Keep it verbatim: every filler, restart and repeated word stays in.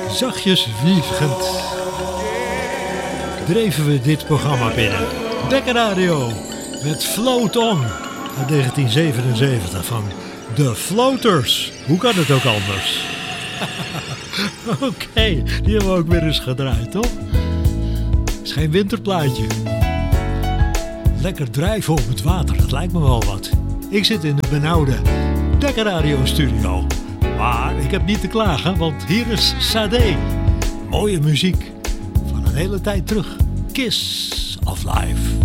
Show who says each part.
Speaker 1: Zachtjes wiegend dreven we dit programma binnen. Dekker Radio met Float On uit negentien zevenenzeventig van The Floaters. Hoe kan het ook anders? Oké, okay, die hebben we ook weer eens gedraaid, toch? Is geen winterplaatje. Lekker drijven op het water, dat lijkt me wel wat. Ik zit in de benauwde Dekker Radio studio. Maar ik heb niet te klagen, want hier is Sade. Mooie muziek van een hele tijd terug. Kiss of Life.